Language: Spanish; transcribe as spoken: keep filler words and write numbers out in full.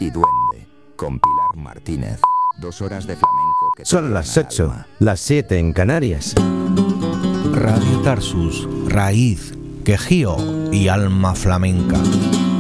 y Duende, con Pilar Martínez. Dos horas de flamenco que Son las ocho, las siete en Canarias. Radio Tarsus, raíz, quejío y alma flamenca.